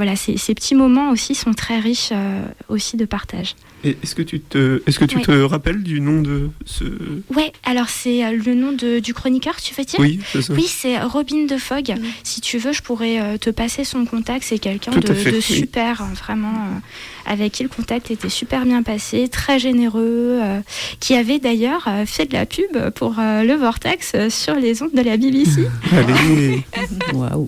voilà, ces petits moments aussi sont très riches aussi de partage. Et est-ce que tu te rappelles du nom de ce... Ouais, alors c'est le nom du chroniqueur, tu veux dire ? Oui, c'est ça. Oui, c'est Robin de Fogg. Si tu veux, je pourrais te passer son contact. C'est quelqu'un de super, vraiment, avec qui le contact était super bien passé, très généreux, qui avait d'ailleurs fait de la pub pour le Vortex sur les ondes de la BBC. Allez. Waouh.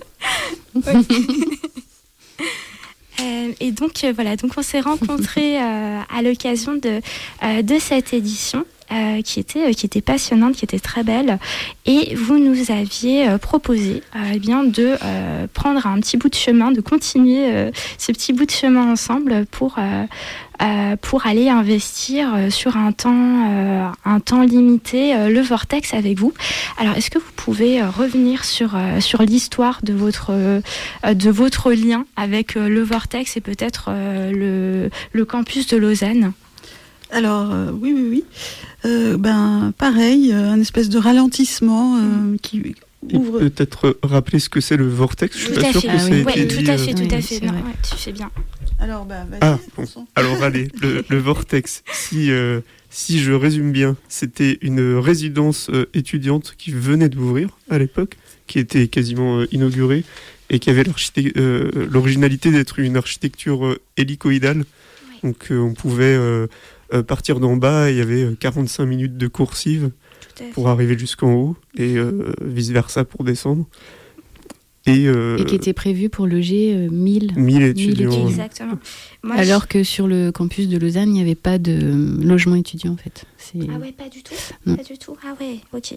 Et donc voilà, donc on s'est rencontrés à l'occasion de cette édition qui était passionnante, qui était très belle, et vous nous aviez proposé de prendre un petit bout de chemin, de continuer ce petit bout de chemin ensemble pour aller investir sur un temps limité le Vortex avec vous. Alors, est-ce que vous pouvez revenir sur l'histoire de votre lien avec le Vortex et peut-être le campus de Lausanne ? Alors, oui. Pareil, un espèce de ralentissement qui ouvre... Peut-être rappeler ce que c'est le Vortex. Je suis pas sûr que c'est été dit. Tout à fait. Non, tu fais bien. Alors, vas-y. Alors, allez, le Vortex. Si je résume bien, c'était une résidence étudiante qui venait d'ouvrir à l'époque, qui était quasiment inaugurée et qui avait l'originalité d'être une architecture hélicoïdale. Oui. Donc, on pouvait partir d'en bas, il y avait 45 minutes de coursive pour arriver jusqu'en haut et vice-versa pour descendre. Et qui était prévu pour loger 1000 étudiants. Exactement. Alors que sur le campus de Lausanne, il n'y avait pas de logement étudiant en fait. Ah ouais, pas du tout. Non. Pas du tout. Ah ouais, ok.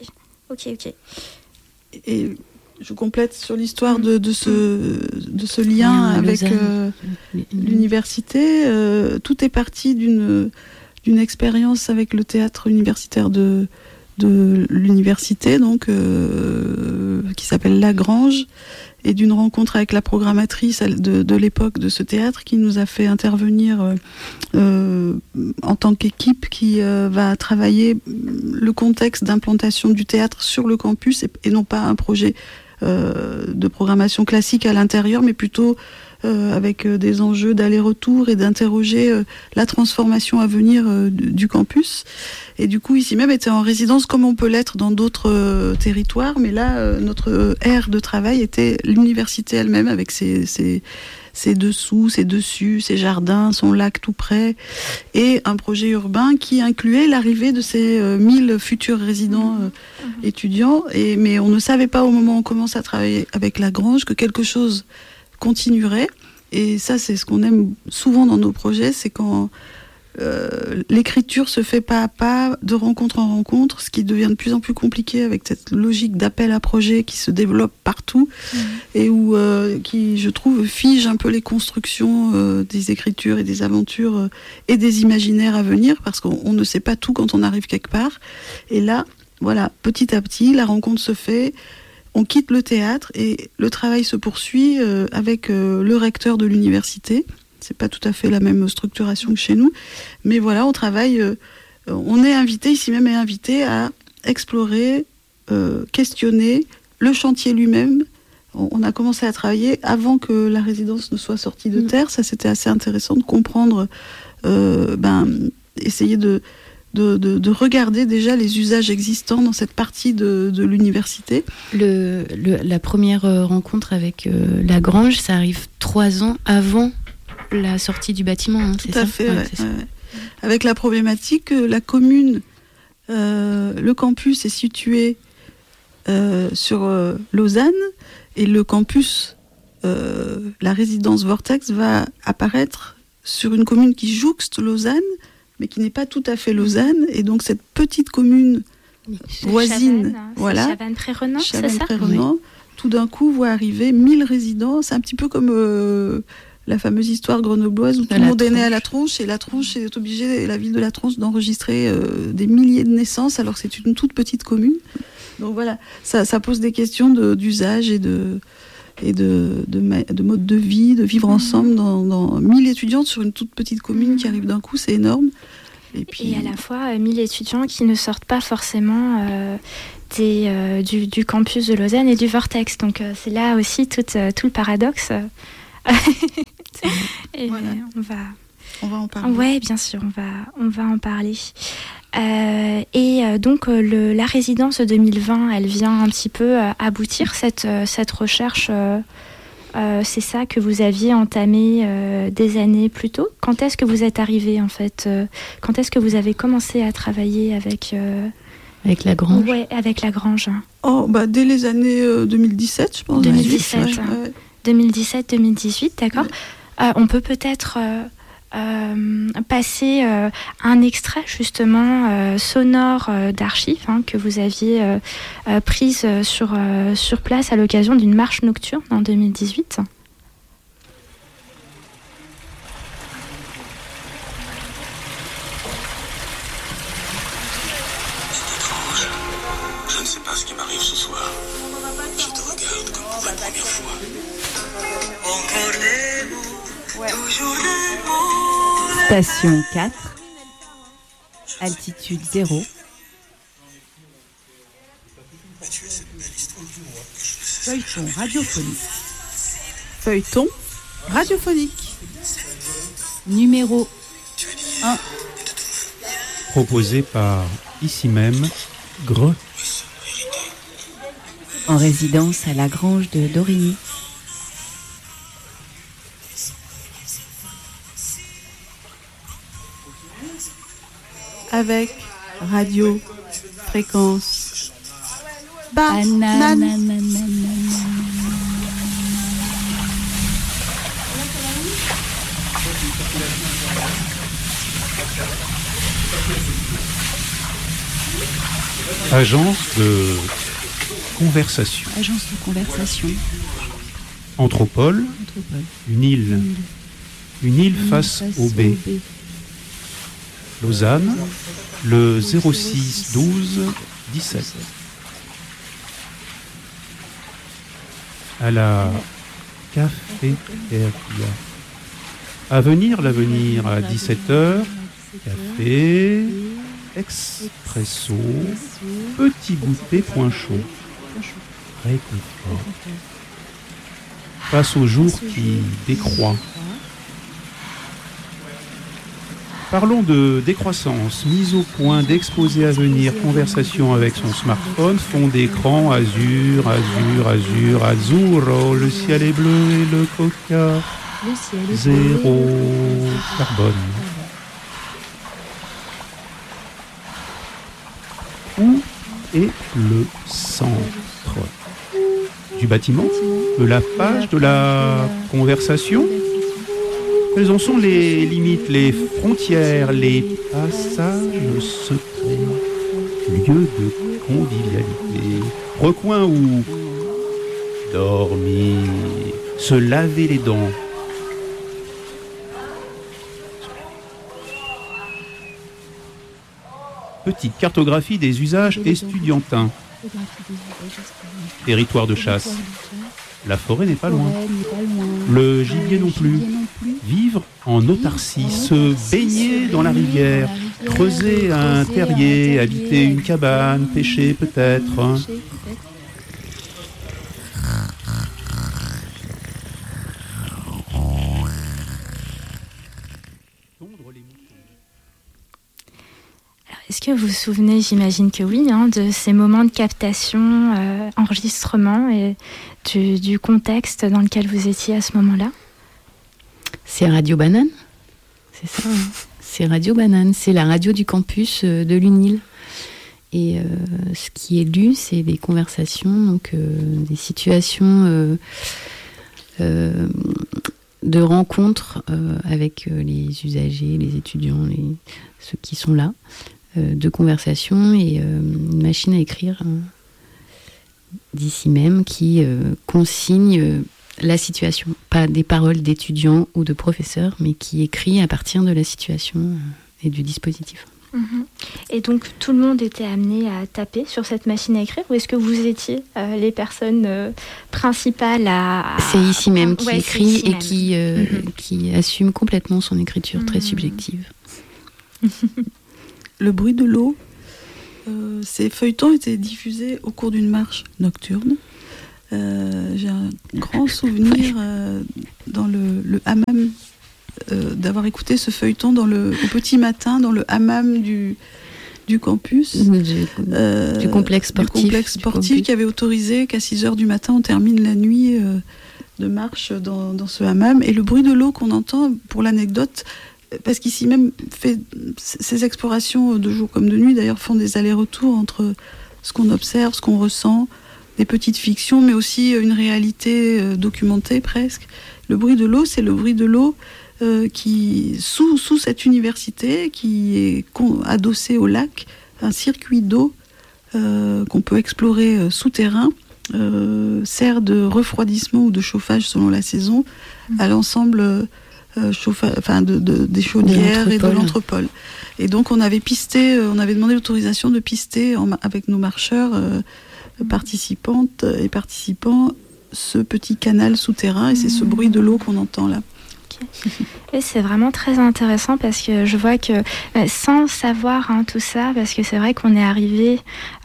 Et je complète sur l'histoire de ce lien avec l'université. Tout est parti d'une expérience avec le théâtre universitaire de l'université, donc qui s'appelle Lagrange, et d'une rencontre avec la programmatrice de l'époque de ce théâtre qui nous a fait intervenir en tant qu'équipe qui va travailler le contexte d'implantation du théâtre sur le campus et non pas un projet de programmation classique à l'intérieur, mais plutôt avec des enjeux d'aller-retour et d'interroger la transformation à venir du campus. Et du coup, ici même, était en résidence comme on peut l'être dans d'autres territoires, mais là, notre aire de travail était l'université elle-même, avec ses dessous, ses dessus, ses jardins, son lac tout près, et un projet urbain qui incluait l'arrivée de ces 1000 futurs résidents étudiants. Mais on ne savait pas au moment où on commence à travailler avec Lagrange que quelque chose continuerait. Et ça, c'est ce qu'on aime souvent dans nos projets, c'est quand l'écriture se fait pas à pas, de rencontre en rencontre, ce qui devient de plus en plus compliqué avec cette logique d'appel à projet qui se développe partout et qui, je trouve, fige un peu les constructions des écritures et des aventures et des imaginaires à venir, parce qu'on ne sait pas tout quand on arrive quelque part. Et là, voilà, petit à petit, la rencontre se fait. On quitte le théâtre et le travail se poursuit avec le recteur de l'université. C'est pas tout à fait la même structuration que chez nous, mais voilà, on travaille. On est invité, ici même est invité à explorer, questionner le chantier lui-même. On a commencé à travailler avant que la résidence ne soit sortie de terre. Ça, c'était assez intéressant de comprendre, essayer de regarder déjà les usages existants dans cette partie de l'université. La première rencontre avec Lagrange, ça arrive 3 ans avant la sortie du bâtiment, hein, c'est ça ? Tout à fait, ouais. Avec la problématique, la commune, le campus est situé sur Lausanne, et le campus, la résidence Vortex, va apparaître sur une commune qui jouxte Lausanne, mais qui n'est pas tout à fait Lausanne, et donc cette petite commune voisine, Chavannes-Pré-Renan, c'est ça ? Oui. Tout d'un coup voit arriver 1000 résidents. C'est un petit peu comme la fameuse histoire grenobloise où tout le monde est né à La Tronche, et La Tronche est obligée, la ville de La Tronche, d'enregistrer des milliers de naissances alors que c'est une toute petite commune. Donc voilà, ça pose des questions d'usage et de mode de vie, de vivre ensemble dans 1000 étudiants sur une toute petite commune qui arrive d'un coup, c'est énorme. Et à la fois 1000 étudiants qui ne sortent pas forcément du campus de Lausanne et du Vortex. Donc c'est là aussi tout le paradoxe Et Voilà. On va en parler. Ouais, bien sûr, on va en parler. Donc la résidence 2020, elle vient un petit peu aboutir cette recherche. C'est ça que vous aviez entamé des années plus tôt. Quand est-ce que vous êtes arrivé en fait Quand est-ce que vous avez commencé à travailler avec la Grange? Ouais, avec la Grange. Dès les années 2017, je pense. 2017. Ouais. 2017-2018, d'accord. Ouais. On peut peut-être passer un extrait justement sonore d'archives que vous aviez prise sur place à l'occasion d'une marche nocturne en 2018. Je ne sais pas ce qui m'arrive ce soir. Je te regarde comme pour la première fois. Encore des mots, toujours des mots. Station 4, altitude 0. Feuilleton radiophonique. Feuilleton radiophonique. Numéro 1. Proposé par, ici même, Greux. En résidence à la Grange de Dorigny. Avec radio, fréquence, banane. Agence de conversation. Agence de conversation. Anthropole. Une île face au B. Lausanne, le 06 12 17. À la cafétéria. L'avenir à 17h. Café, expresso, petit goûter point chaud. Réconfort. Face au jour qui décroît. Parlons de décroissance, mise au point d'exposé à venir, conversation avec son smartphone, fond d'écran, azur, azzurro, le ciel est bleu et le coca, zéro carbone. Où est le centre du bâtiment, de la page, de la conversation? Quelles en sont les limites, les frontières, les passages secrets, lieux de convivialité, recoins où dormir, se laver les dents. Petite cartographie des usages estudiantins. Territoire de chasse. La forêt n'est pas loin. Le gibier non plus. Vivre en autarcie, se baigner dans la rivière, creuser un terrier, habiter une cabane, pêcher peut-être. Est-ce que vous vous souvenez, j'imagine que oui, de ces moments de captation, enregistrement et du contexte dans lequel vous étiez à ce moment-là? C'est Radio Banane, c'est ça. C'est Radio Banane, c'est la radio du campus de l'UNIL. Et ce qui est lu, c'est des conversations, donc des situations de rencontres avec les usagers, les étudiants, ceux qui sont là. De conversation et une machine à écrire d'ici même qui consigne la situation. Pas des paroles d'étudiants ou de professeurs, mais qui écrit à partir de la situation et du dispositif. Mmh. Et donc tout le monde était amené à taper sur cette machine à écrire, ou est-ce que vous étiez les personnes principales à... C'est ici même qui écrit et qui assume complètement son écriture très subjective. Le bruit de l'eau, ces feuilletons étaient diffusés au cours d'une marche nocturne J'ai un grand souvenir dans le hammam, d'avoir écouté ce feuilleton au petit matin dans le hammam du campus. Du complexe sportif. Du complexe sportif qui avait autorisé qu'à 6h du matin, on termine la nuit de marche dans ce hammam. Et le bruit de l'eau qu'on entend, pour l'anecdote, parce qu'ici même, fait ces explorations de jour comme de nuit, d'ailleurs, font des allers-retours entre ce qu'on observe, ce qu'on ressent, des petites fictions, mais aussi une réalité documentée presque. Le bruit de l'eau, c'est le bruit de l'eau qui, sous cette université, qui est adossée au lac, un circuit d'eau qu'on peut explorer souterrain, sert de refroidissement ou de chauffage selon la saison à l'ensemble des chaudières et de l'entrepole. Et donc on avait demandé l'autorisation de pister avec nos marcheurs participantes et participants ce petit canal souterrain, et c'est ce bruit de l'eau qu'on entend là. Et c'est vraiment très intéressant parce que je vois que sans savoir tout ça, parce que c'est vrai qu'on est arrivé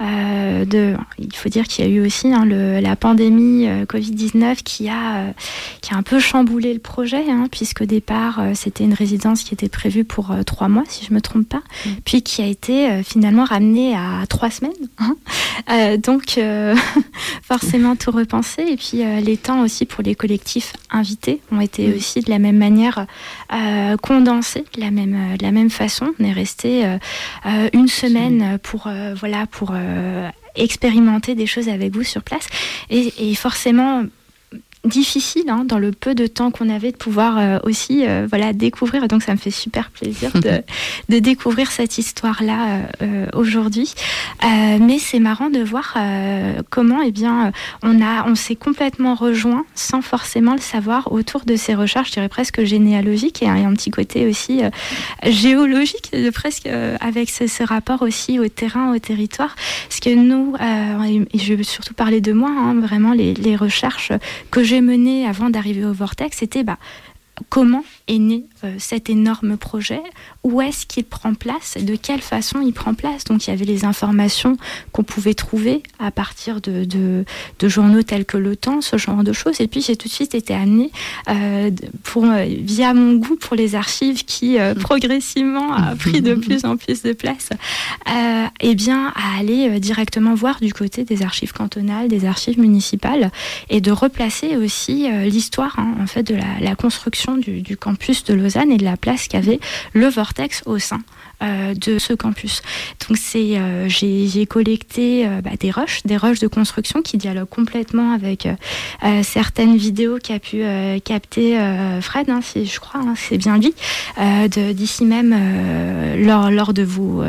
il faut dire qu'il y a eu aussi la pandémie Covid-19 qui a un peu chamboulé le projet, puisqu'au départ c'était une résidence qui était prévue pour 3 mois si je me trompe pas, puis qui a été finalement ramenée à 3 semaines, donc forcément tout repensé, et puis les temps aussi pour les collectifs invités ont été aussi de la même manière condensés de la même façon. On est resté une semaine pour expérimenter des choses avec vous sur place, et forcément difficile dans le peu de temps qu'on avait de pouvoir aussi découvrir. Donc ça me fait super plaisir de découvrir cette histoire-là aujourd'hui. Mais c'est marrant de voir comment on s'est complètement rejoint sans forcément le savoir autour de ces recherches, je dirais presque généalogiques, et un petit côté aussi géologique, presque avec ce rapport aussi au terrain, au territoire. Parce que nous, et je veux surtout parler de moi, vraiment les recherches que j'ai mené avant d'arriver au Vortex, c'était comment est né cet énorme projet, où est-ce qu'il prend place, de quelle façon il prend place. Donc il y avait les informations qu'on pouvait trouver à partir de journaux tels que Le Temps, ce genre de choses, et puis j'ai tout de suite été amenée via mon goût pour les archives qui progressivement a pris de plus en plus de place, à aller directement voir du côté des archives cantonales, des archives municipales, et de replacer aussi l'histoire en fait de la construction du campus de Lausanne et de la place qu'avait le Vortex au sein de ce campus. Donc j'ai collecté des rushs de construction qui dialoguent complètement avec certaines vidéos qu'a pu capter Fred, je crois, c'est bien lui, d'ici même lors de vos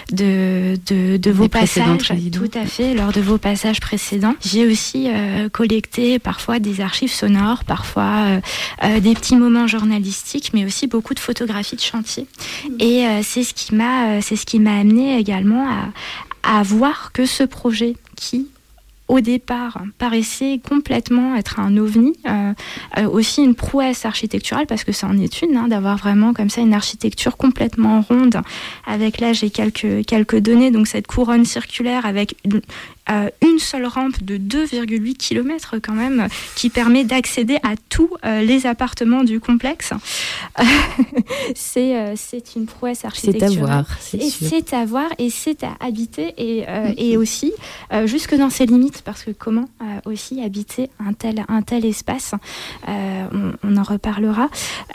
passages, tout à fait, lors de vos passages précédents. J'ai aussi collecté parfois des archives sonores, parfois des petits moments journalistiques, mais aussi beaucoup de photographies de chantier. Et c'est ce qui m'a amené également à voir que ce projet qui, au départ, paraissait complètement être un ovni, aussi une prouesse architecturale, parce que ça en est une, d'avoir vraiment comme ça une architecture complètement ronde, avec là j'ai quelques données, donc cette couronne circulaire avec une seule rampe de 2,8 km quand même, qui permet d'accéder à tous les appartements du complexe. C'est une prouesse architecturale. C'est à voir, c'est sûr. C'est à voir et c'est à habiter, et aussi jusque dans ses limites, parce que comment aussi habiter un tel espace, on en reparlera.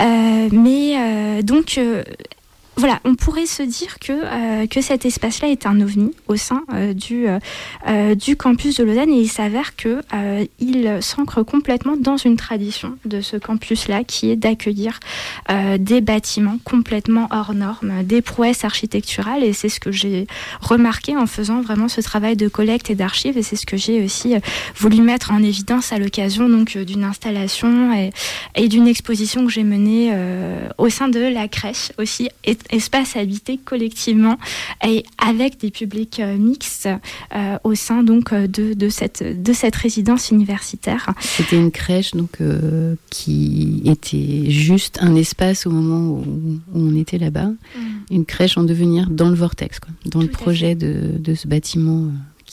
Voilà, on pourrait se dire que cet espace-là est un ovni au sein du campus de Lausanne, et il s'avère que il s'ancre complètement dans une tradition de ce campus-là, qui est d'accueillir des bâtiments complètement hors normes, des prouesses architecturales, et c'est ce que j'ai remarqué en faisant vraiment ce travail de collecte et d'archives, et c'est ce que j'ai aussi voulu mettre en évidence à l'occasion donc d'une installation et d'une exposition que j'ai menée au sein de la crèche aussi, espace habité collectivement et avec des publics mixtes au sein donc de cette résidence universitaire. C'était une crèche donc qui était juste un espace au moment où on était là-bas, une crèche en devenir dans le Vortex, dans le projet de ce bâtiment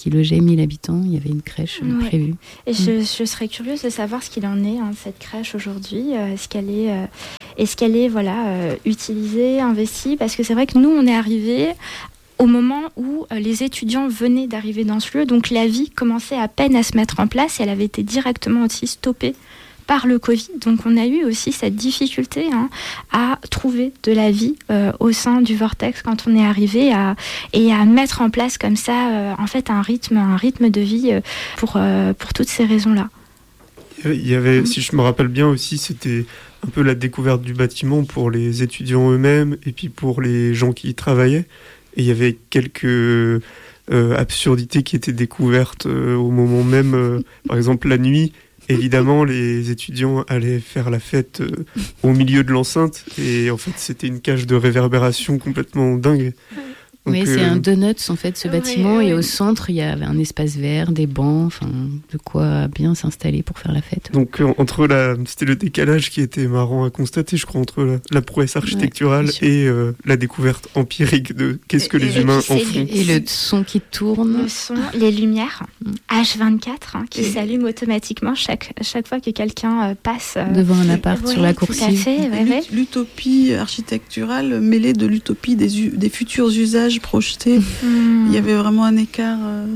qui logeait 1000 habitants. Il y avait une crèche prévue. Et je serais curieuse de savoir ce qu'il en est, de cette crèche aujourd'hui. Est-ce qu'elle est utilisée, investie? Parce que c'est vrai que nous, on est arrivés au moment où les étudiants venaient d'arriver dans ce lieu. Donc la vie commençait à peine à se mettre en place. Et elle avait été directement aussi stoppée par le Covid. Donc on a eu aussi cette difficulté à trouver de la vie au sein du Vortex quand on est arrivé et à mettre en place comme ça un rythme de vie pour toutes ces raisons-là. Il y avait, si je me rappelle bien aussi, c'était un peu la découverte du bâtiment pour les étudiants eux-mêmes et puis pour les gens qui y travaillaient. Et il y avait quelques absurdités qui étaient découvertes au moment même, par exemple la nuit. Évidemment, les étudiants allaient faire la fête au milieu de l'enceinte et en fait, c'était une cage de réverbération complètement dingue. Donc, oui, c'est un donuts en fait, ce bâtiment, et au centre, il y avait un espace vert, des bancs, de quoi bien s'installer pour faire la fête. Donc c'était le décalage qui était marrant à constater, je crois, entre la prouesse architecturale et la découverte empirique de qu'est-ce que les humains en font. Et le son qui tourne. Le son, les lumières, H24, qui s'allument automatiquement chaque fois que quelqu'un passe devant un appart sur la coursive. L'utopie architecturale mêlée de l'utopie des futurs usages projetés. Il y avait vraiment un écart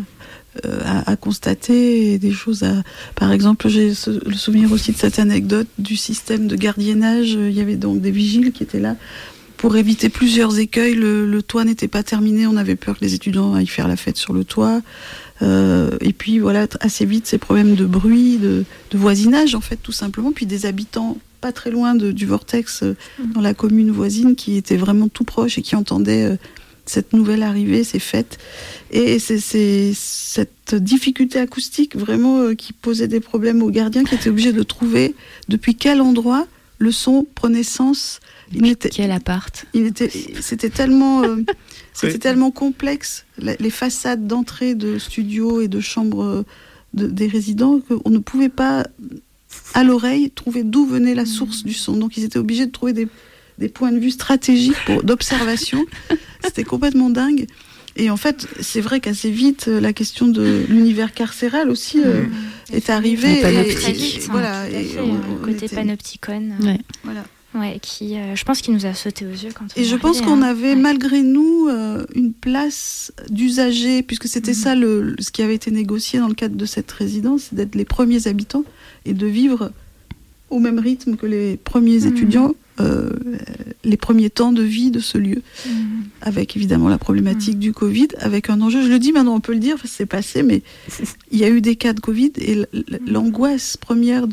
à constater et des choses à... Par exemple, j'ai le souvenir aussi de cette anecdote du système de gardiennage. Il y avait donc des vigiles qui étaient là pour éviter plusieurs écueils. Le toit n'était pas terminé, on avait peur que les étudiants aillent faire la fête sur le toit. Et puis voilà, assez vite, ces problèmes de bruit, de voisinage en fait, tout simplement. Puis des habitants pas très loin du Vortex, dans la commune voisine, qui étaient vraiment tout proches et qui entendaient cette nouvelle arrivée, ces fêtes. Et c'est cette difficulté acoustique vraiment qui posait des problèmes aux gardiens, qui étaient obligés de trouver depuis quel endroit le son prenait sens. Quel appart. C'était tellement tellement complexe, les façades d'entrée de studios et de chambres des résidents, qu'on ne pouvait pas à l'oreille trouver d'où venait la source du son. Donc ils étaient obligés de trouver des points de vue stratégiques d'observation. C'était complètement dingue. Et en fait, c'est vrai qu'assez vite, la question de l'univers carcéral aussi est arrivée. Très vite, voilà. Le côté panopticon. Voilà. Ouais, qui, je pense qu'il nous a sauté aux yeux quand on est arrivé. Et je pense qu'on avait, malgré nous, une place d'usagers, puisque c'était ça ce qui avait été négocié dans le cadre de cette résidence, d'être les premiers habitants et de vivre au même rythme que les premiers étudiants, les premiers temps de vie de ce lieu, avec évidemment la problématique du Covid, avec un enjeu, je le dis maintenant, on peut le dire, c'est passé, mais il y a eu des cas de Covid, et l'angoisse première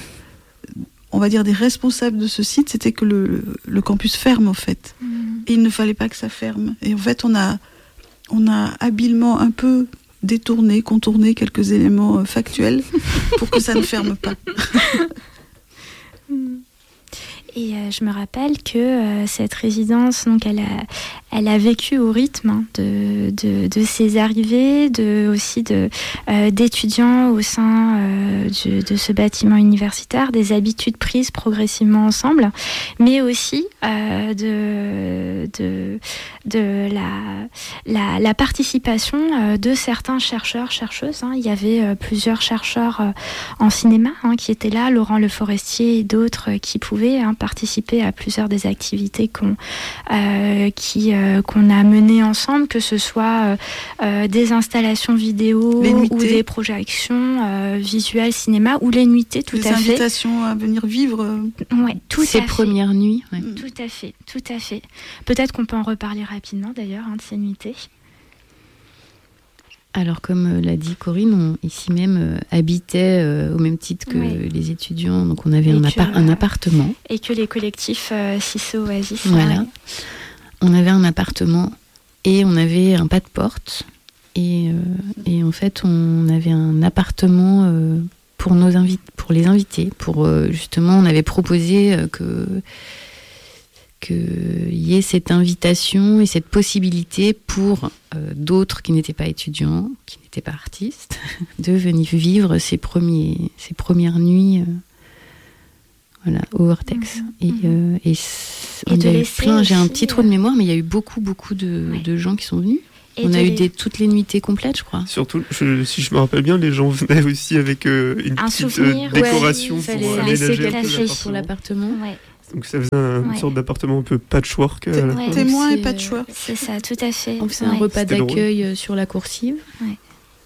on va dire des responsables de ce site, c'était que le campus ferme en fait. Et il ne fallait pas que ça ferme. Et en fait, on a habilement un peu détourné, contourné quelques éléments factuels pour que ça ne ferme pas. Et je me rappelle que cette résidence, donc elle a vécu au rythme de ses arrivées, aussi d'étudiants au sein de ce bâtiment universitaire, des habitudes prises progressivement ensemble, mais aussi de la participation de certains chercheurs, chercheuses. Il y avait plusieurs chercheurs en cinéma qui étaient là, Laurent Le Forestier et d'autres qui pouvaient participer à plusieurs des activités qu'on a menées ensemble, que ce soit des installations vidéo ou des projections visuelles cinéma ou les nuitées, tout à fait. Des invitations à venir vivre. Ces premières nuits. Ouais. Tout à fait. Peut-être qu'on peut en reparler rapidement d'ailleurs, de ces nuitées. Alors, comme l'a dit Corinne, on ici même habitait au même titre que les étudiants, donc on avait un appartement. Et que les collectifs CICE Oasis. Voilà. Ouais. On avait un appartement et on avait un pas de porte. Et en fait, on avait un appartement pour les invités. Justement, on avait proposé qu'il y ait cette invitation et cette possibilité pour d'autres qui n'étaient pas étudiants, qui n'étaient pas artistes, de venir vivre ces premières nuits au Vortex. Et de laisser j'ai un petit trou de mémoire, mais il y a eu beaucoup de gens qui sont venus. On a eu toutes les nuitées complètes, je crois. Surtout, si je me rappelle bien, les gens venaient aussi avec une petite décoration pour aménager pour l'appartement. Ouais. Donc ça faisait une sorte d'appartement un peu patchwork. Témoin et patchwork. C'est ça, tout à fait. On faisait un repas d'accueil sur la coursive. Ouais.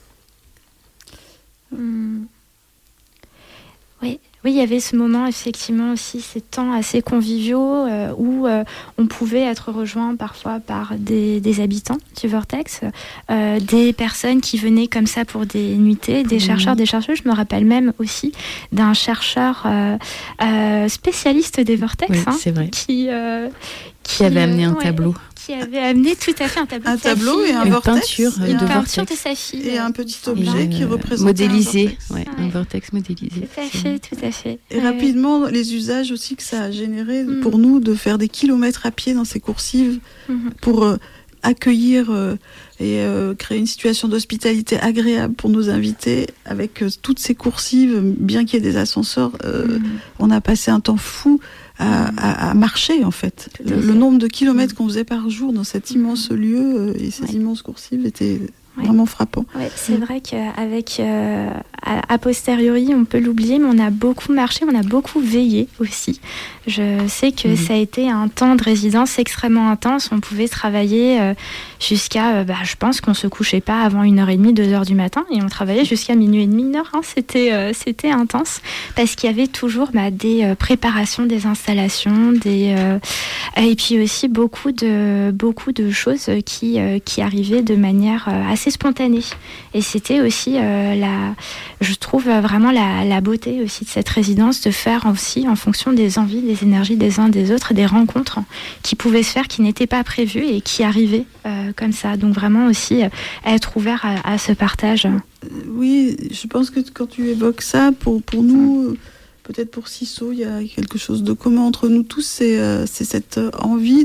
Oui, il y avait ce moment, effectivement, aussi, ces temps assez conviviaux où on pouvait être rejoint parfois par des habitants du Vortex, des personnes qui venaient comme ça pour des nuitées, des chercheurs, des chercheuses. Je me rappelle même aussi d'un chercheur spécialiste des Vortex, c'est vrai. qui avait amené un tableau. Qui avait amené tout à fait un tableau. Un tableau et un une vortex. Peinture Une de peinture vortex. de sa fille. Et un petit objet qui représente modélisé. Un vortex modélisé. Tout à fait. Et rapidement, les usages aussi que ça a généré pour nous de faire des kilomètres à pied dans ces coursives pour accueillir et créer une situation d'hospitalité agréable pour nos invités avec toutes ces coursives, bien qu'il y ait des ascenseurs, on a passé un temps fou à marcher en fait. Le nombre de kilomètres qu'on faisait par jour dans cet immense lieu et ces immenses coursives était vraiment frappant. Ouais, c'est vrai qu'avec a posteriori, on peut l'oublier, mais on a beaucoup marché, on a beaucoup veillé aussi. Je sais que ça a été un temps de résidence extrêmement intense. On pouvait travailler jusqu'à, je pense qu'on se couchait pas avant 1h30, 2h du matin, et on travaillait jusqu'à minuit et demi, 1h. C'était intense parce qu'il y avait toujours des préparations, des installations, et puis aussi beaucoup de choses qui arrivaient de manière assez spontanée. Et c'était aussi je trouve vraiment la beauté aussi de cette résidence, de faire aussi en fonction des envies, des énergies des uns des autres, des rencontres qui pouvaient se faire, qui n'étaient pas prévues et qui arrivaient comme ça. Donc vraiment aussi être ouvert à ce partage. Oui, je pense que quand tu évoques ça, pour nous, peut-être pour Cisso, il y a quelque chose de commun entre nous tous, c'est cette envie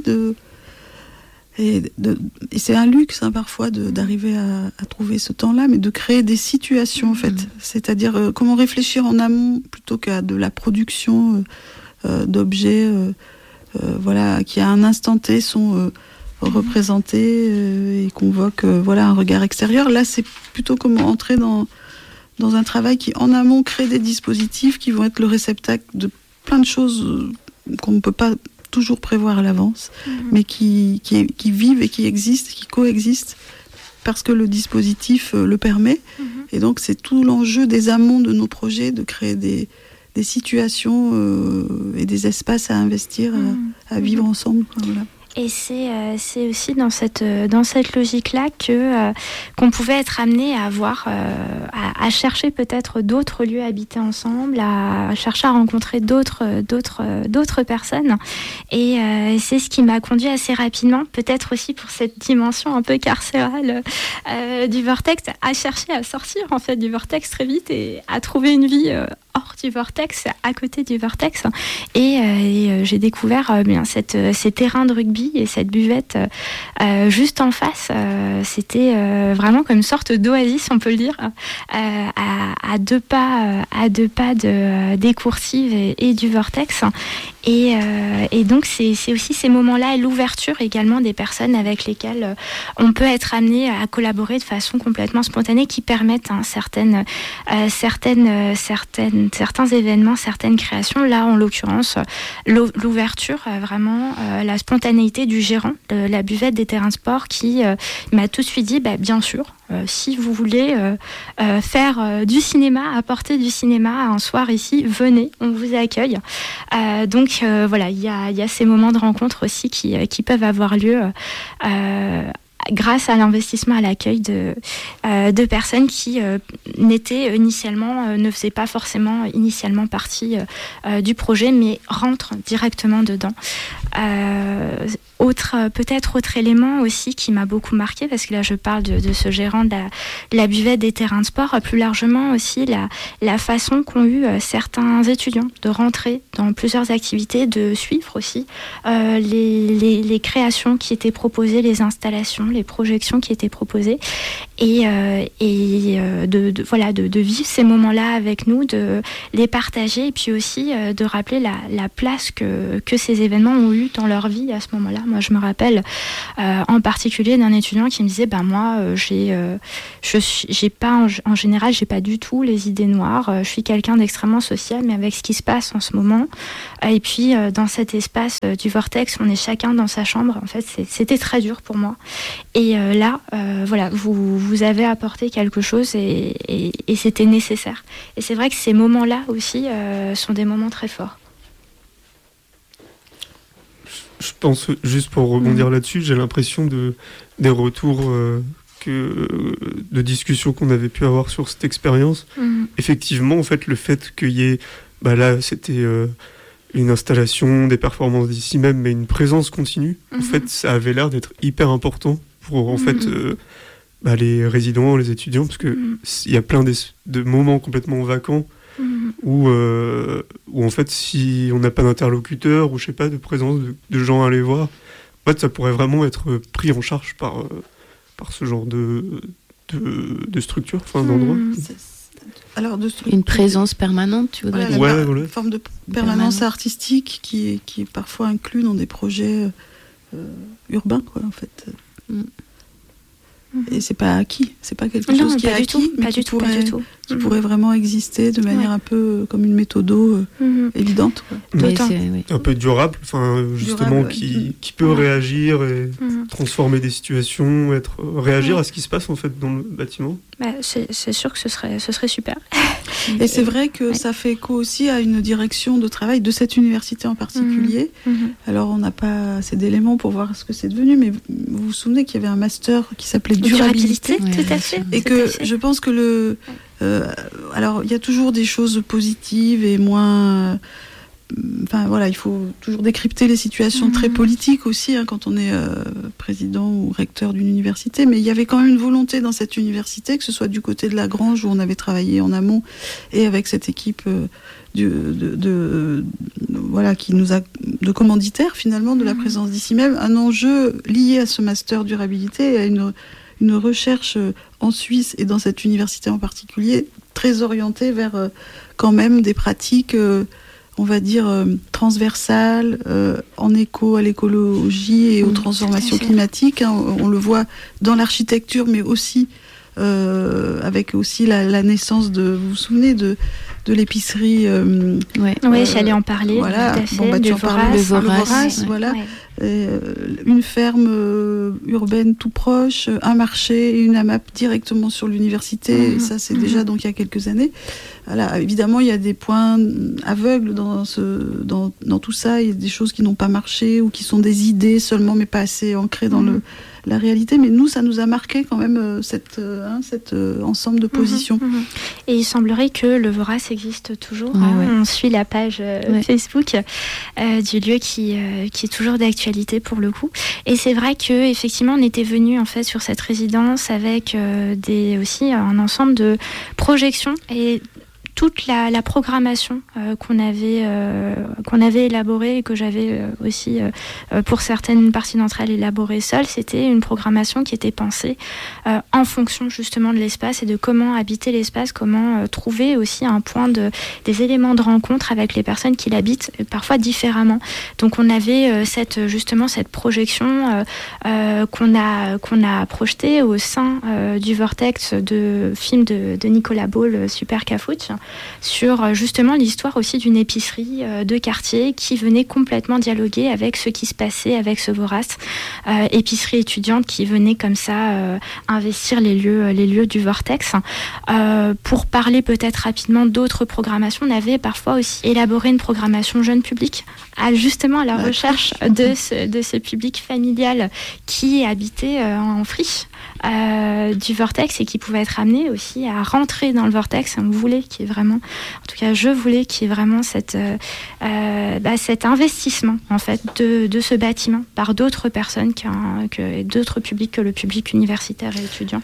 et c'est un luxe parfois d'arriver à trouver ce temps-là, mais de créer des situations en fait. C'est-à-dire comment réfléchir en amont plutôt qu'à de la production d'objets qui à un instant T sont représentés et convoquent un regard extérieur. Là, c'est plutôt comment entrer dans un travail qui en amont crée des dispositifs qui vont être le réceptacle de plein de choses qu'on ne peut pas toujours prévoir à l'avance, mais qui vivent et qui existent, qui coexistent parce que le dispositif le permet. Et donc c'est tout l'enjeu des amont de nos projets, de créer des situations et des espaces à investir, à vivre ensemble. Voilà. Et c'est aussi dans cette logique-là qu'on pouvait être amené à avoir, à chercher peut-être d'autres lieux habités ensemble, à chercher à rencontrer d'autres personnes. Et c'est ce qui m'a conduit assez rapidement, peut-être aussi pour cette dimension un peu carcérale du vortex, à chercher à sortir en fait du vortex très vite et à trouver une vie hors du vortex, à côté du vortex. Et j'ai découvert ces terrains de rugby et cette buvette juste en face. C'était vraiment comme une sorte d'oasis, on peut le dire, à deux pas des coursives et du vortex. Et donc c'est aussi ces moments-là et l'ouverture également des personnes avec lesquelles on peut être amené à collaborer de façon complètement spontanée, qui permettent certains événements, certaines créations. Là, en l'occurrence, l'ouverture, vraiment la spontanéité du gérant de la buvette des terrains de sport qui m'a tout de suite dit, bien sûr, si vous voulez faire du cinéma, apporter du cinéma un soir ici, venez, on vous accueille. Donc voilà, il y a ces moments de rencontre aussi qui peuvent avoir lieu grâce à l'investissement, à l'accueil de personnes qui ne faisaient pas forcément initialement partie du projet, mais rentrent directement dedans. Peut-être autre élément aussi qui m'a beaucoup marqué, parce que là je parle de ce gérant de la buvette des terrains de sport, plus largement aussi la façon qu'ont eu certains étudiants de rentrer dans plusieurs activités, de suivre aussi les créations qui étaient proposées, les installations, les projections qui étaient proposées, et de vivre ces moments-là avec nous, de les partager et puis aussi de rappeler la place que ces événements ont eu dans leur vie à ce moment-là. Moi, je me rappelle en particulier d'un étudiant qui me disait moi, j'ai pas en général, j'ai pas du tout les idées noires. Je suis quelqu'un d'extrêmement social, mais avec ce qui se passe en ce moment, et puis dans cet espace du vortex, on est chacun dans sa chambre. En fait, c'était très dur pour moi. Et là, vous avez apporté quelque chose et c'était nécessaire. Et c'est vrai que ces moments-là aussi sont des moments très forts. Je pense, juste pour rebondir là-dessus, j'ai l'impression des retours de discussions qu'on avait pu avoir sur cette expérience. Effectivement, en fait, le fait qu'il y ait, là, c'était une installation, des performances d'ici même, mais une présence continue, en fait, ça avait l'air d'être hyper important pour, en fait, les résidents, les étudiants, parce que il y a plein de moments complètement vacants où en fait, si on n'a pas d'interlocuteur ou je sais pas, de présence de gens à aller voir, en fait, ça pourrait vraiment être pris en charge par ce genre de structure, d'endroit. Alors, une présence permanente, tu voudrais dire. Une forme de permanence artistique qui est parfois inclue dans des projets urbains, quoi, en fait. Et c'est pas acquis, c'est pas quelque chose qui est acquis, mais qui pourrait vraiment exister de manière un peu comme une méthode évidente. Un peu durable, justement, qui peut réagir et transformer des situations, réagir à ce qui se passe en fait dans le bâtiment. C'est sûr que ce serait super. Et c'est vrai que ça fait écho aussi à une direction de travail de cette université en particulier. Alors on n'a pas assez d'éléments pour voir ce que c'est devenu, mais vous vous souvenez qu'il y avait un master qui s'appelait durabilité, tout à fait. Et que je pense que alors il y a toujours des choses positives et moins. Il faut toujours décrypter les situations très politiques aussi quand on est président ou recteur d'une université. Mais il y avait quand même une volonté dans cette université, que ce soit du côté de la Grange où on avait travaillé en amont et avec cette équipe qui nous a de commanditaire finalement de la présence d'ici même, un enjeu lié à ce master durabilité et à une recherche en Suisse et dans cette université en particulier très orientée vers quand même des pratiques on va dire transversales, en écho à l'écologie et aux transformations climatiques. On le voit dans l'architecture, mais aussi avec aussi la naissance vous vous souvenez de l'épicerie. J'allais en parler. Voilà. Tu en parles, le Vorace, voilà. Une ferme urbaine tout proche, un marché et une AMAP directement sur l'université. Et ça, c'est déjà donc il y a quelques années. Voilà, évidemment, il y a des points aveugles dans tout ça. Il y a des choses qui n'ont pas marché ou qui sont des idées seulement, mais pas assez ancrées dans la réalité. Mais nous, ça nous a marqué quand même cet ensemble de positions. Et il semblerait que le Vorace existe toujours. On suit la page Facebook du lieu qui est toujours d'actualité pour le coup. Et c'est vrai que effectivement, on était venu en fait sur cette résidence avec aussi un ensemble de projections et toute la programmation qu'on avait élaborée et que j'avais aussi pour certaines parties d'entre elles élaborée seule, c'était une programmation qui était pensée en fonction justement de l'espace et de comment habiter l'espace, comment trouver aussi un point des éléments de rencontre avec les personnes qui l'habitent parfois différemment. Donc on avait cette projection qu'on a projetée au sein du Vortex de film de Nicolas Ball, Super Cafouche, sur justement l'histoire aussi d'une épicerie de quartier qui venait complètement dialoguer avec ce qui se passait avec ce Vorace, épicerie étudiante qui venait comme ça investir les lieux du Vortex. Pour parler peut-être rapidement d'autres programmations, on avait parfois aussi élaboré une programmation jeune public, justement à la recherche de ce public familial qui habitait en friche du Vortex et qui pouvait être amené aussi à rentrer dans le Vortex. On voulait qu'il y ait vraiment, en tout cas je voulais qu'il y ait vraiment cet investissement en fait de ce bâtiment par d'autres personnes que d'autres publics que le public universitaire et étudiant.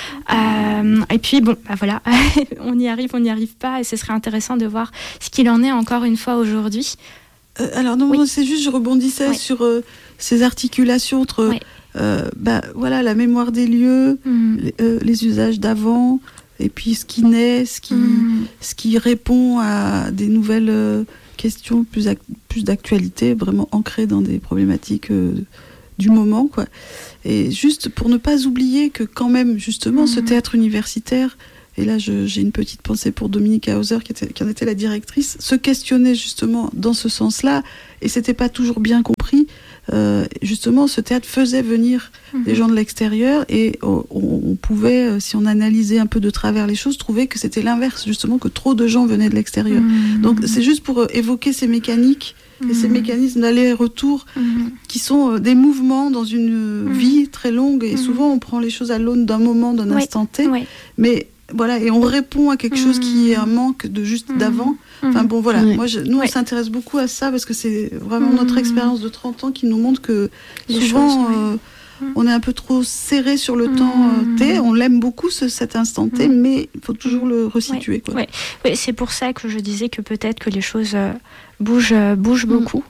Et puis voilà, on n'y arrive pas et ce serait intéressant de voir ce qu'il en est encore une fois aujourd'hui. Alors non, c'est juste, je rebondissais sur ces articulations entre voilà, la mémoire des lieux, les usages d'avant, et puis ce qui naît, ce qui répond à des nouvelles questions plus d'actualité, vraiment ancrées dans des problématiques du moment, quoi. Et juste pour ne pas oublier que quand même, justement, ce théâtre universitaire, et là j'ai une petite pensée pour Dominique Hauser qui en était la directrice, se questionnait justement dans ce sens-là, et c'était pas toujours bien compris. Justement, ce théâtre faisait venir des gens de l'extérieur, et on pouvait, si on analysait un peu de travers les choses, trouver que c'était l'inverse, justement, que trop de gens venaient de l'extérieur. Donc c'est juste pour évoquer ces mécaniques et ces mécanismes d'aller-retour qui sont des mouvements dans une vie très longue, et souvent on prend les choses à l'aune d'un moment, d'un instant T, mais voilà, et on répond à quelque chose qui est un manque de juste d'avant. Enfin bon, voilà, nous on s'intéresse beaucoup à ça parce que c'est vraiment notre expérience de 30 ans qui nous montre que souvent on est un peu trop serré sur le temps T. On l'aime beaucoup cet instant T, mais il faut toujours le resituer. Oui, c'est pour ça que je disais que peut-être que les choses bougent beaucoup.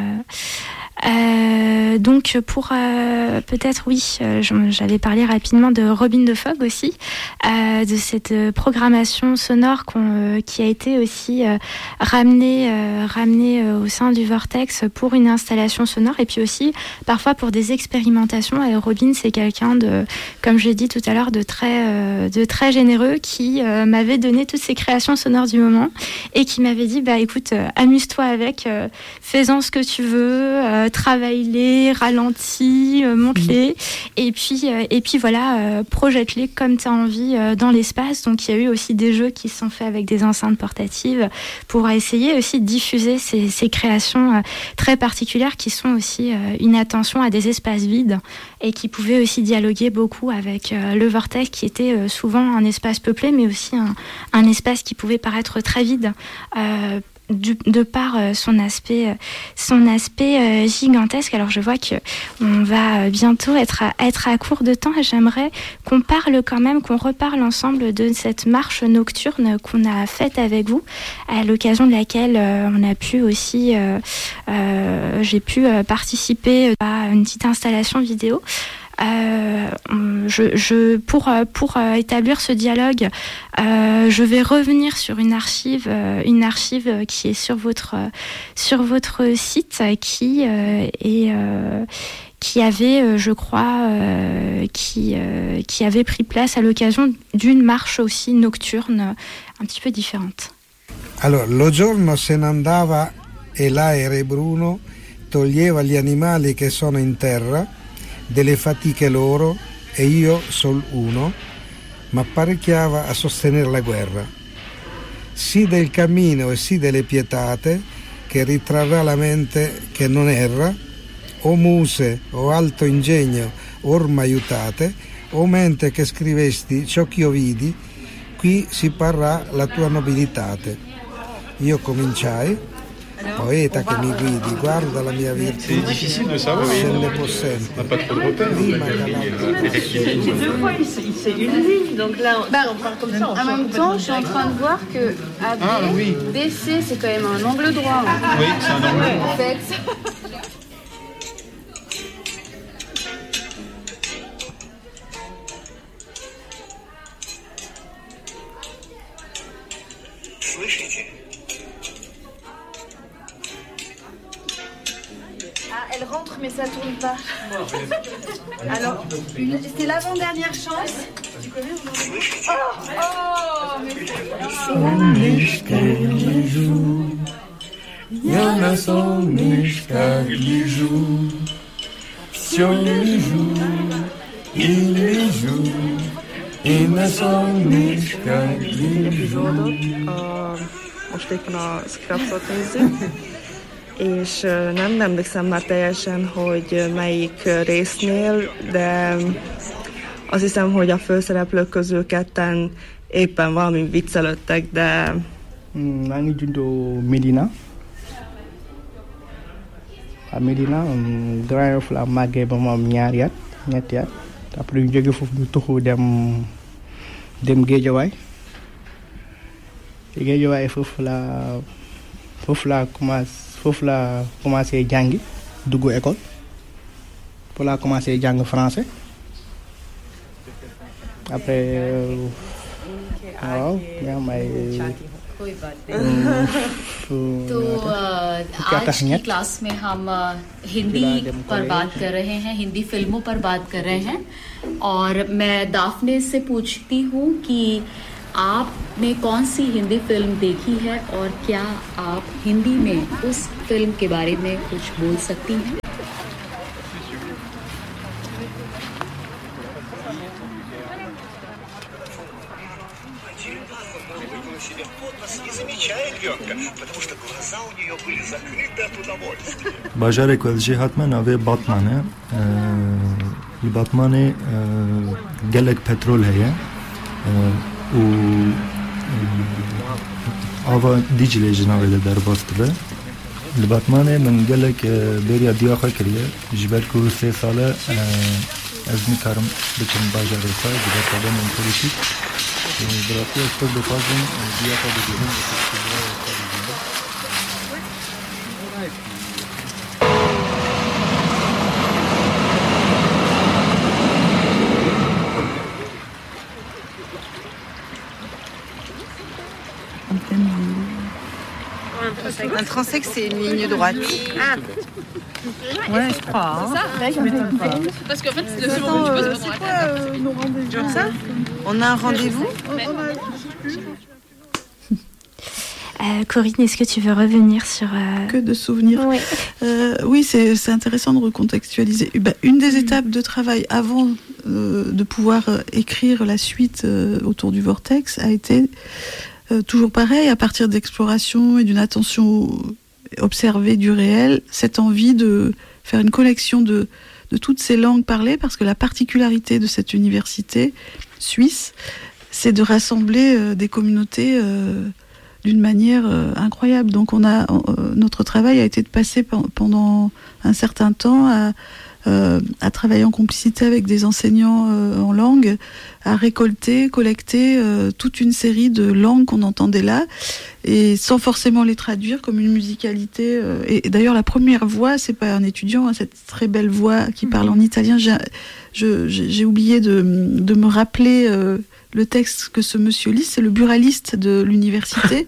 Donc pour peut-être j'allais parler rapidement de Robin de Fogg aussi, de cette programmation sonore qui a été aussi ramenée au sein du Vortex pour une installation sonore, et puis aussi parfois pour des expérimentations. Et Robin, c'est quelqu'un de, comme j'ai dit tout à l'heure, de très généreux, qui m'avait donné toutes ces créations sonores du moment et qui m'avait dit écoute, amuse-toi avec, fais-en ce que tu veux, travaille-les, ralentis, monte-les, et puis voilà, projette-les comme tu as envie dans l'espace. Donc il y a eu aussi des jeux qui se sont faits avec des enceintes portatives pour essayer aussi de diffuser ces créations très particulières qui sont aussi une attention à des espaces vides, et qui pouvaient aussi dialoguer beaucoup avec le Vortex, qui était souvent un espace peuplé, mais aussi un espace qui pouvait paraître très vide, de par son aspect gigantesque. Alors je vois que on va bientôt être à court de temps, et j'aimerais qu'on reparle ensemble de cette marche nocturne qu'on a faite avec vous, à l'occasion de laquelle on a pu aussi j'ai pu participer à une petite installation vidéo. Pour établir ce dialogue, je vais revenir sur une archive qui est sur votre site, qui avait, je crois, qui avait pris place à l'occasion d'une marche aussi nocturne, un petit peu différente. Allora, lo giorno se ne andava e l'aere bruno toglieva gli animali che sono in terra delle fatiche loro, e io sol uno m'apparecchiava a sostenere la guerra, sì del cammino e sì delle pietate, che ritrarrà la mente che non erra, o muse o alto ingegno orma aiutate, o mente che scrivesti ciò ch'io vidi, qui si parrà la tua nobilitate. Io cominciai: poeta che mi guidi, guarda la mia virtù, c'est difficile de savoir. scende possente. On n'a pas trop de repères. Deux fois, il fait une ligne, donc là, on parle comme ça. En même temps, je suis en train de voir que AB, DC, c'est quand même un angle droit. Oui, c'est un angle droit. En fait. Elle rentre, mais ça tourne pas. Alors, c'est l'avant-dernière chance. Tu connais aujourd'hui? Most éppen a Scrapsot nézzük, és nem emlékszem már teljesen, hogy melyik résznél, de azt hiszem, hogy a főszereplők közül ketten éppen valami viccelődtek, de... maa ngi juddoo Médina à Médina Grand Yoff laa màggee ba mu am ñetti at après ñu jóge foofu ñu tuxu dem Géejawaay foofu laa commencé jàngi dugg école pour la commencer jàng français après waaw nga may तो आज की क्लास में हम हिंदी पर बात कर रहे हैं, हिंदी फिल्मों पर बात कर रहे हैं और मैं दाफने से पूछती हूँ कि आपने कौन सी हिंदी फिल्म देखी है और क्या आप हिंदी में उस फिल्म के बारे में कुछ बोल सकती हैं? Բաժարեք վելժիհատման ավե բատմանը բատմանը գելեք պետրոլ հեյը ու ավա դիջլե ժնավելը դարբաստվը բատմանը մն գելեք բերիա դիախակրիը ժիվերկու սե սալը از میکارم بچم بازار سای دیگه کدام انتریشی برای استاد بپازم دیگه کدوم Un transect, c'est une ligne droite. Ah. Ouais, je crois. C'est ça, je m'étonne pas. Parce qu'en fait, le second du poste, c'est quoi nos rendez-vous? Genre ça? On a un rendez-vous? Corinne, est-ce que tu veux revenir sur... Que de souvenirs. Oui, oui c'est intéressant de recontextualiser. Une des étapes de travail avant de pouvoir écrire la suite autour du Vortex a été toujours pareil, à partir d'exploration et d'une attention observée du réel, cette envie de faire une collection de toutes ces langues parlées, parce que la particularité de cette université suisse, c'est de rassembler des communautés d'une manière incroyable. Donc notre travail a été de passer pendant un certain temps à travailler en complicité avec des enseignants en langue, à récolter, collecter toute une série de langues qu'on entendait là, et sans forcément les traduire, comme une musicalité. Et d'ailleurs, la première voix, c'est pas un étudiant, hein, cette très belle voix qui parle en italien. J'ai oublié de me rappeler le texte que ce monsieur lit, c'est le buraliste de l'université.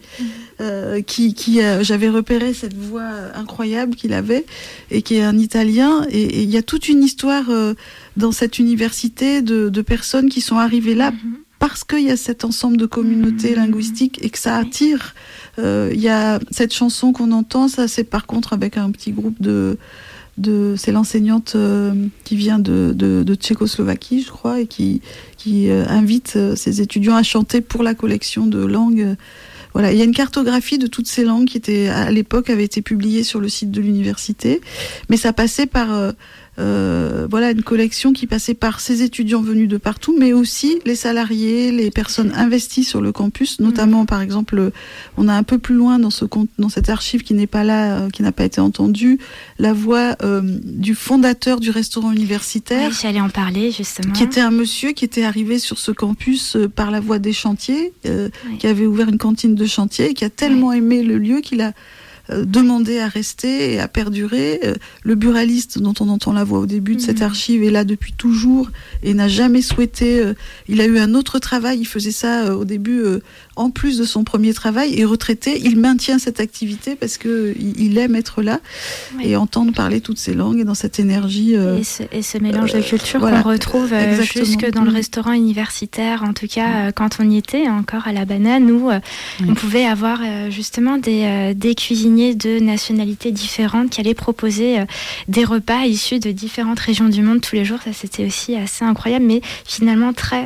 J'avais repéré cette voix incroyable qu'il avait et qui est un Italien, et il y a toute une histoire dans cette université de personnes qui sont arrivées là parce qu'il y a cet ensemble de communautés linguistiques et que ça attire. Il y a cette chanson qu'on entend, ça c'est par contre avec un petit groupe c'est l'enseignante qui vient de Tchécoslovaquie, je crois, et qui invite ses étudiants à chanter pour la collection de langues. Voilà, il y a une cartographie de toutes ces langues qui à l'époque avaient été publiées sur le site de l'université, mais ça passait par une collection qui passait par ces étudiants venus de partout, mais aussi les salariés, les personnes investies sur le campus, notamment par exemple, on a un peu plus loin dans cette archive qui n'est pas là, qui n'a pas été entendue, la voix du fondateur du restaurant universitaire. Oui, j'allais en parler justement. Qui était un monsieur qui était arrivé sur ce campus par la voie des chantiers, qui avait ouvert une cantine de chantier et qui a tellement aimé le lieu qu'il a demandé à rester et à perdurer. Le buraliste dont on entend la voix au début de cette archive est là depuis toujours et n'a jamais souhaité... il a eu un autre travail, il faisait ça au début en plus de son premier travail, et retraité, il maintient cette activité parce qu'il aime être là et entendre parler toutes ces langues et dans cette énergie... Et ce mélange de culture qu'on retrouve jusque dans le restaurant universitaire, en tout cas quand on y était encore à la Banane, où on pouvait avoir justement des cuisiniers de nationalités différentes qui allaient proposer des repas issus de différentes régions du monde tous les jours. Ça, c'était aussi assez incroyable, mais finalement très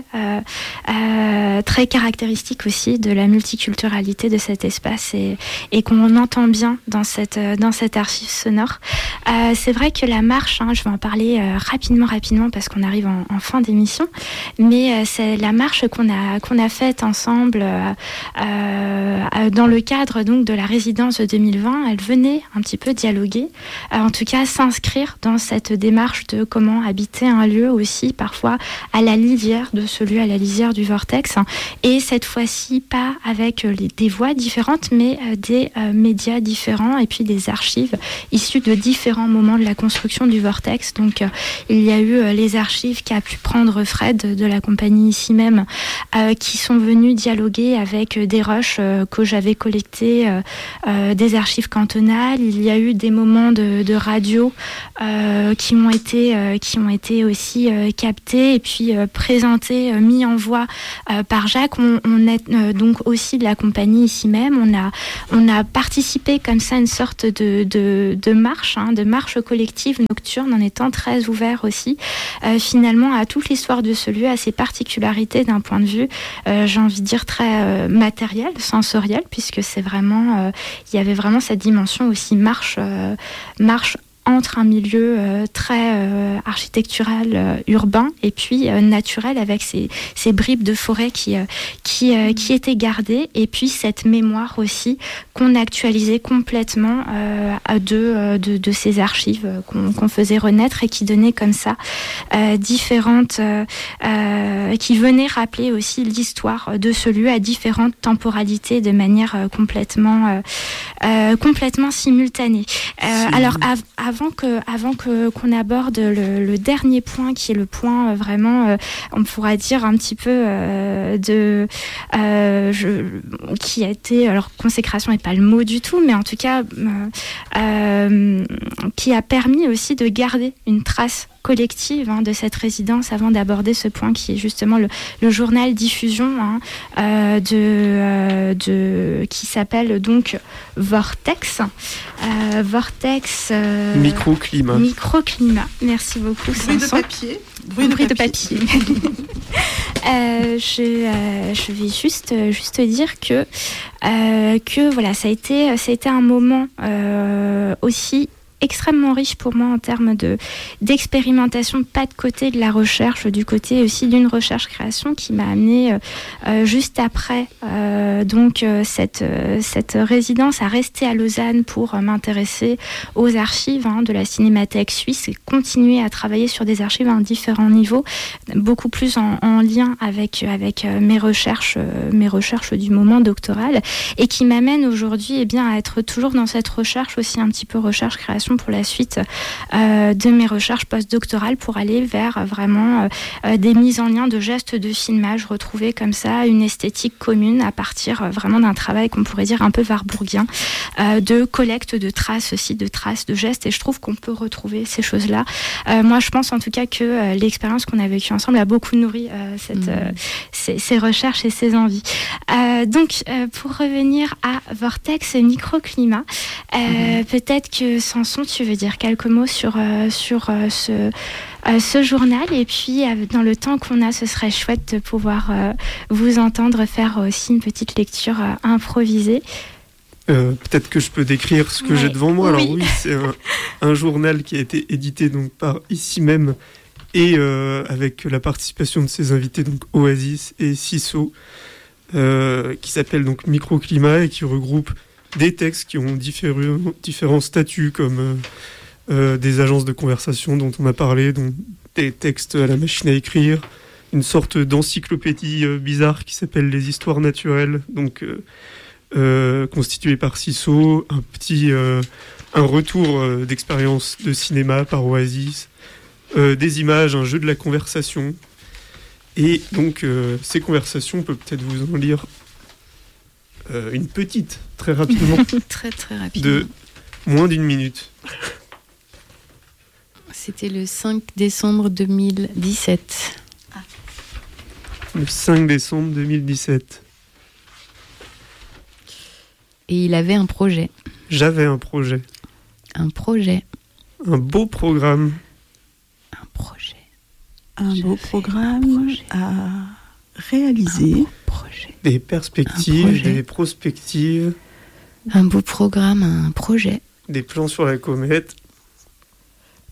caractéristique aussi de la multiculturalité de cet espace et qu'on entend bien dans cette archive sonore. C'est vrai que la marche, je vais en parler rapidement parce qu'on arrive en fin d'émission, mais c'est la marche qu'on a faite ensemble dans le cadre donc de la résidence de 2020 2020, elle venait un petit peu dialoguer, en tout cas s'inscrire dans cette démarche de comment habiter un lieu aussi, parfois à la lisière de ce lieu, à la lisière du vortex, et cette fois-ci pas avec des voix différentes, mais des médias différents et puis des archives issues de différents moments de la construction du vortex. Donc il y a eu les archives qu'a pu prendre Fred de la compagnie ici même, qui sont venus dialoguer avec des rushs que j'avais collectés, des archives cantonales. Il y a eu des moments de radio qui ont été aussi captés et puis présentés, mis en voix par Jacques. On est donc aussi de la compagnie ici même. On a participé comme ça à une sorte de marche, de marche collective nocturne, en étant très ouvert aussi finalement à toute l'histoire de ce lieu, à ses particularités d'un point de vue, j'ai envie de dire très matériel, sensoriel, puisque c'est vraiment, il y avait vraiment cette dimension aussi marche entre un milieu très architectural, urbain, et puis naturel, avec ces bribes de forêt qui étaient gardées, et puis cette mémoire aussi qu'on actualisait complètement de ces archives qu'on faisait renaître, et qui donnaient comme ça différentes, qui venaient rappeler aussi l'histoire de ce lieu à différentes temporalités de manière complètement simultanée. Alors avant qu'on aborde le dernier point, qui est le point vraiment, on pourra dire un petit peu qui a été, alors consécration n'est pas le mot du tout, mais en tout cas qui a permis aussi de garder une trace collective de cette résidence, avant d'aborder ce point qui est justement le journal diffusion qui s'appelle donc Vortex. Vortex. Microclimat. Microclimat. Merci beaucoup. Bruit de papier. Bruit de papier. Je vais juste dire que voilà, ça a été un moment aussi extrêmement riche pour moi en termes d'expérimentation, pas de côté de la recherche, du côté aussi d'une recherche-création qui m'a amené juste après cette résidence à rester à Lausanne pour m'intéresser aux archives de la Cinémathèque suisse, et continuer à travailler sur des archives à différents niveaux, beaucoup plus en lien avec mes recherches du moment doctoral, et qui m'amène aujourd'hui à être toujours dans cette recherche aussi, un petit peu recherche-création pour la suite de mes recherches postdoctorales, pour aller vers vraiment des mises en lien de gestes de filmage, retrouver comme ça une esthétique commune à partir vraiment d'un travail qu'on pourrait dire un peu warburgien, de collecte de traces aussi, de traces, de gestes, et je trouve qu'on peut retrouver ces choses-là. Moi, je pense en tout cas que l'expérience qu'on a vécue ensemble a beaucoup nourri ces recherches et ces envies. Donc, pour revenir à Vortex et Microclimat, peut-être que Samson, tu veux dire quelques mots sur ce journal, et puis dans le temps qu'on a, ce serait chouette de pouvoir vous entendre faire aussi une petite lecture improvisée. Peut-être que je peux décrire ce que j'ai devant moi. Alors oui, c'est un journal qui a été édité donc par ici même, et avec la participation de ses invités, donc Oasis et CISO, qui s'appelle donc Microclimat, et qui regroupe des textes qui ont différents statuts, comme des agences de conversation dont on a parlé, dont des textes à la machine à écrire, une sorte d'encyclopédie bizarre qui s'appelle Les Histoires Naturelles, donc constituée par CISO, un retour d'expérience de cinéma par Oasis, des images, un jeu de la conversation, et donc ces conversations, on peut peut-être vous en lire une petite, très rapidement. Très rapidement. De moins d'une minute. C'était le 5 décembre 2017. Le 5 décembre 2017. Et il avait un projet. J'avais un projet. Un projet. Un beau programme. Un projet. Un beau programme à réaliser. Des perspectives, des prospectives. Un beau programme, un projet. Des plans sur la comète.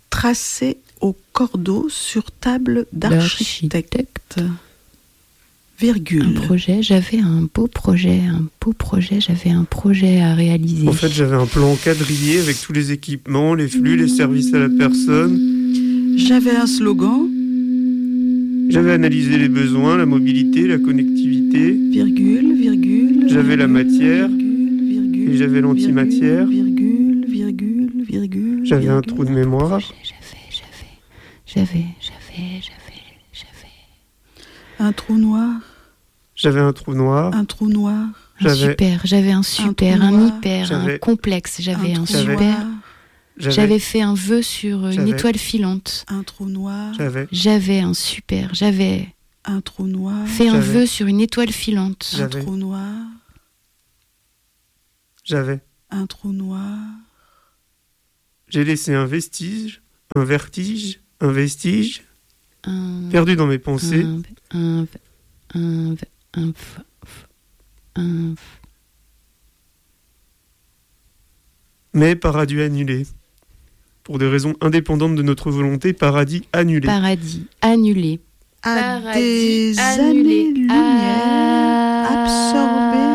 Tracés au cordeau sur table d'architecte. Virgule. Un projet, j'avais un beau projet, j'avais un projet à réaliser. En fait, j'avais un plan quadrillé avec tous les équipements, les flux, les services à la personne. J'avais un slogan. J'avais analysé les besoins, la mobilité, la connectivité. Virgule, virgule. J'avais la matière. Virgule, et j'avais l'antimatière. Virgule, virgule, virgule. J'avais un trou de mémoire. J'avais. Un trou noir. J'avais un trou noir. Un trou noir. J'avais un super, un hyper, un complexe. J'avais un super. J'avais fait un vœu sur une étoile filante. Un trou noir. J'avais un super. J'avais un trou noir. Fait un vœu sur une étoile filante. Un trou noir. J'avais un trou noir. J'ai laissé un vestige, un vertige, un vestige. Perdu dans mes pensées. Mais paradis annulé. Pour des raisons indépendantes de notre volonté, paradis annulé. Paradis annulé. À des années-lumière absorbé